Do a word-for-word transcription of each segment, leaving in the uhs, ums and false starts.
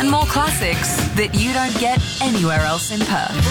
and more classics that you don't get anywhere else in Perth.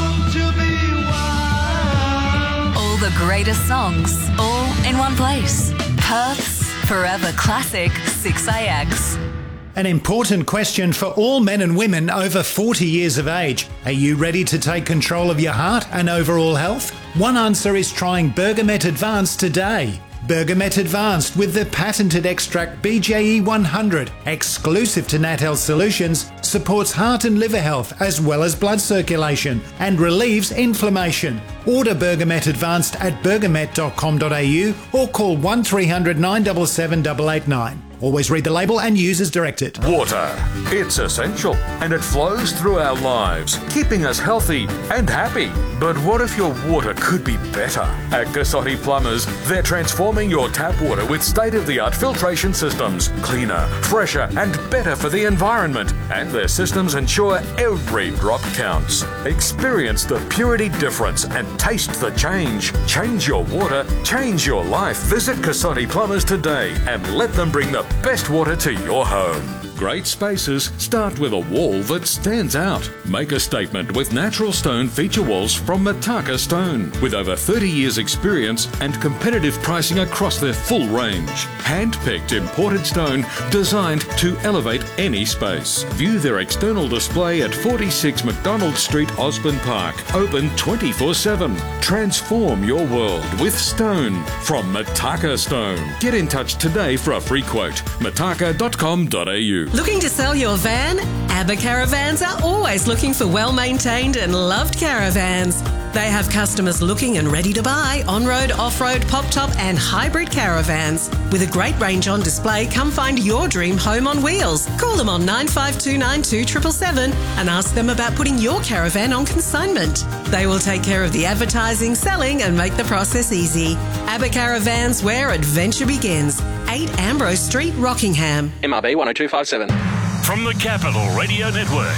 All the greatest songs, all in one place. Perth's Forever Classic six A X. An important question for all men and women over forty years of age. Are you ready to take control of your heart and overall health? One answer is trying Bergamet Advanced today. Bergamet Advanced with the patented extract B J E one hundred, exclusive to Nat Health Solutions, supports heart and liver health as well as blood circulation and relieves inflammation. Order Bergamet Advanced at bergamet dot com dot a u or call one three hundred nine seven seven eight eight nine. Always read the label and use as directed. Water. It's essential and it flows through our lives, keeping us healthy and happy. But what if your water could be better? At Cassotti Plumbers, they're transforming your tap water with state-of-the-art filtration systems, cleaner, fresher and better for the environment. And their systems ensure every drop counts. Experience the purity difference and taste the change. Change your water, change your life. Visit Cassotti Plumbers today and let them bring the best water to your home. Great spaces start with a wall that stands out. Make a statement with natural stone feature walls from Mataka Stone. With over thirty years experience and competitive pricing across their full range. Hand-picked imported stone designed to elevate any space. View their external display at forty-six McDonald Street, Osborne Park. Open twenty-four seven. Transform your world with stone from Mataka Stone. Get in touch today for a free quote. mataka dot com dot a u. Looking to sell your van? ABBA Caravans are always looking for well-maintained and loved caravans. They have customers looking and ready to buy on-road, off-road, pop-top and hybrid caravans. With a great range on display, come find your dream home on wheels. Call them on nine five two nine two seven seven seven and ask them about putting your caravan on consignment. They will take care of the advertising, selling and make the process easy. ABBA Caravans, where adventure begins. eight Ambrose Street, Rockingham. M R B one oh two five seven. From the Capital Radio Network,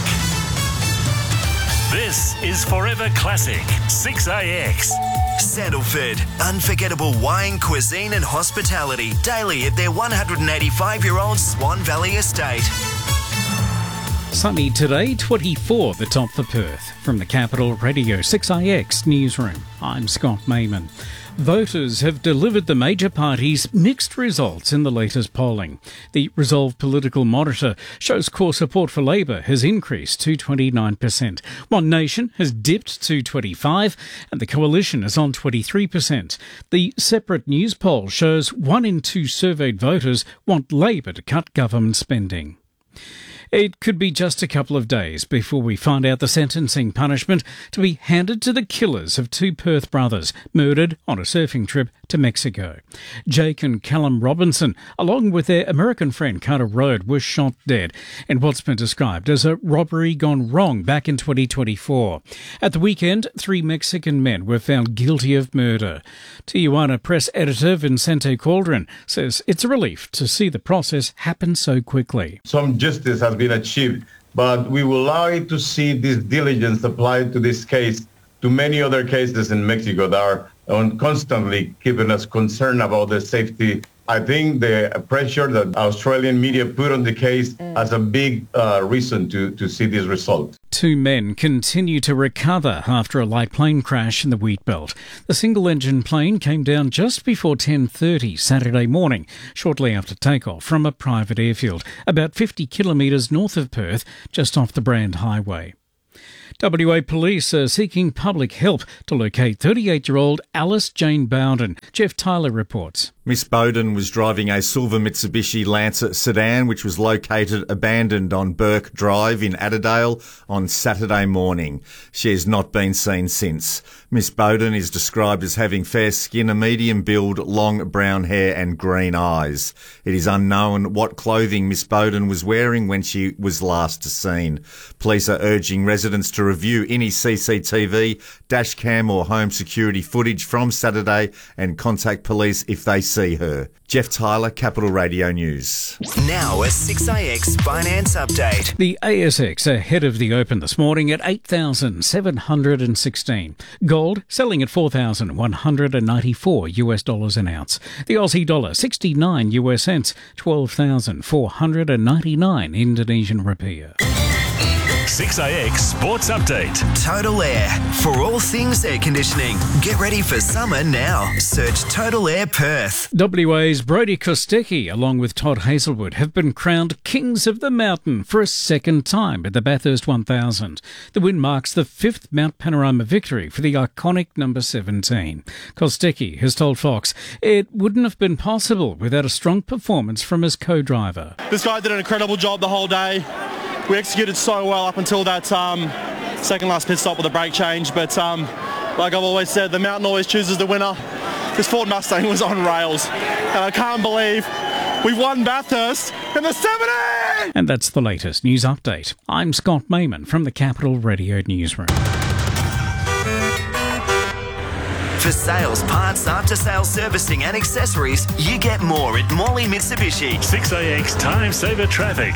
this is Forever Classic six A X. Sandalford, unforgettable wine, cuisine and hospitality daily at their one hundred eighty-five-year-old Swan Valley estate. Sunny today, twenty-four the top for Perth. From the Capital Radio six A X newsroom, I'm Scott Mayman. Voters have delivered the major parties mixed results in the latest polling. The Resolve Political Monitor shows core support for Labor has increased to twenty-nine percent. One Nation has dipped to twenty-five percent and the Coalition is on twenty-three percent. The Separate News poll shows one in two surveyed voters want Labor to cut government spending. It could be just a couple of days before we find out the sentencing punishment to be handed to the killers of two Perth brothers murdered on a surfing trip to Mexico. Jake and Callum Robinson, along with their American friend Carter Road, were shot dead in what's been described as a robbery gone wrong back in twenty twenty-four. At the weekend, three Mexican men were found guilty of murder. Tijuana press editor Vicente Caldron says it's a relief to see the process happen so quickly. Some justice has been achieved, but we will allow it to see this diligence applied to this case to many other cases in Mexico that are on constantly keeping us concerned about the safety. I think the pressure that Australian media put on the case has a big uh, reason to, to see this result. Two men continue to recover after a light plane crash in the Wheatbelt. The single-engine plane came down just before ten thirty Saturday morning, shortly after takeoff from a private airfield, about fifty kilometres north of Perth, just off the Brand Highway. W A Police are seeking public help to locate thirty-eight-year-old Alice Jane Bowden. Jeff Tyler reports. Miss Bowden was driving a silver Mitsubishi Lancer sedan which was located abandoned on Burke Drive in Adderale on Saturday morning. She has not been seen since. Miss Bowden is described as having fair skin, a medium build, long brown hair and green eyes. It is unknown what clothing Miss Bowden was wearing when she was last seen. Police are urging residents to review any C C T V, dash cam or home security footage from Saturday and contact police if they see her. Jeff Tyler, Capital Radio News. Now a six A X finance update. The A S X ahead of the open this morning at eight thousand seven hundred sixteen. Gold selling at four thousand one hundred ninety-four US dollars an ounce. The Aussie dollar sixty-nine US cents, twelve thousand four hundred ninety-nine Indonesian rupiah. six A X Sports Update. Total Air. For all things air conditioning. Get ready for summer now. Search Total Air Perth. W A's Brodie Kostecki, along with Todd Hazelwood, have been crowned Kings of the Mountain for a second time at the Bathurst one thousand. The win marks the fifth Mount Panorama victory for the iconic number seventeen. Kostecki has told Fox it wouldn't have been possible without a strong performance from his co-driver. This guy did an incredible job the whole day. We executed so well up until that um, second last pit stop with the brake change, but um, like I've always said, the mountain always chooses the winner. This Ford Mustang was on rails, and I can't believe we won Bathurst in the seventies! And that's the latest news update. I'm Scott Mayman from the Capital Radio Newsroom. For sales, parts, after-sales servicing and accessories, you get more at Morley Mitsubishi. six A X Time Saver Traffic.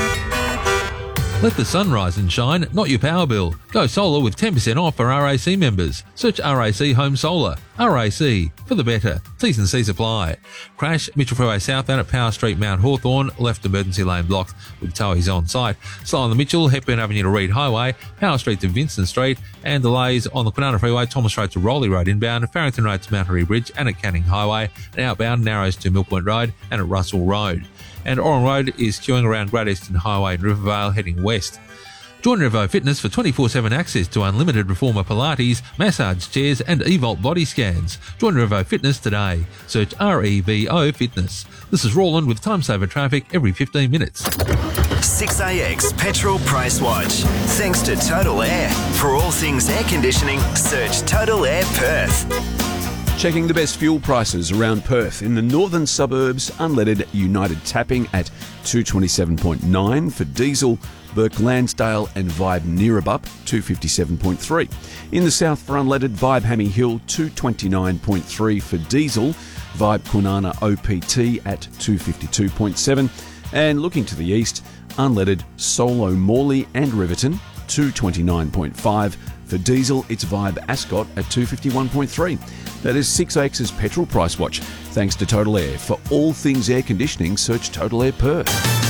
Let the sun rise and shine, not your power bill. Go solar with ten percent off for R A C members. Search R A C Home Solar. R A C, for the better. T's and C's apply. Crash, Mitchell Freeway southbound at Power Street, Mount Hawthorn. Left emergency lane blocked with towies on site. Slow on the Mitchell, Hepburn Avenue to Reed Highway. Power Street to Vincent Street. And delays on the Kwinana Freeway, Thomas Road to Rowley Road inbound. Farrington Road to Mount Harry Bridge and at Canning Highway. And outbound, Narrows to Mill Point Road and at Russell Road. And Oran Road is queuing around Great Eastern Highway in Rivervale heading west. Join Revo Fitness for twenty-four seven access to unlimited reformer Pilates, massage chairs and eVolt body scans. Join Revo Fitness today. Search R E V O Fitness. This is Roland with Time Saver Traffic every fifteen minutes. six A X Petrol Price Watch. Thanks to Total Air. For all things air conditioning, search Total Air Perth. Checking the best fuel prices around Perth. In the northern suburbs, unleaded United tapping at two twenty-seven point nine for diesel. Burke Lansdale and Vibe Neerabup two fifty-seven point three. In the south for unleaded, Vibe Hammy Hill two twenty-nine point three for diesel. Vibe Kwinana O P T at two fifty-two point seven. And looking to the east, unleaded Solo Morley and Riverton two twenty-nine point five. For diesel, it's Vibe Ascot at two fifty-one point three. That is six A X's Petrol Price Watch. Thanks to Total Air. For all things air conditioning, search Total Air Perth.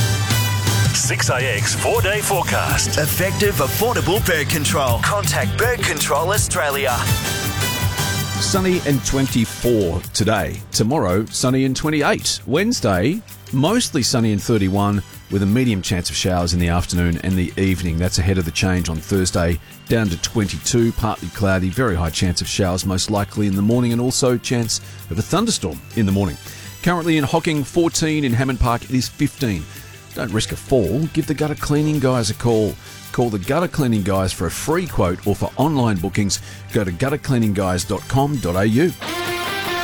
six A X four-day forecast. Effective, affordable bird control. Contact Bird Control Australia. Sunny and twenty-four today. Tomorrow, sunny and twenty-eight. Wednesday, mostly sunny and thirty-one, with a medium chance of showers in the afternoon and the evening. That's ahead of the change on Thursday, down to twenty-two, partly cloudy, very high chance of showers, most likely in the morning, and also chance of a thunderstorm in the morning. Currently in Hocking, fourteen. In Hammond Park, it is fifteen. Don't risk a fall. Give the gutter cleaning guys a call. Call the gutter cleaning guys for a free quote, or for online bookings, go to gutter cleaning guys dot com dot a u.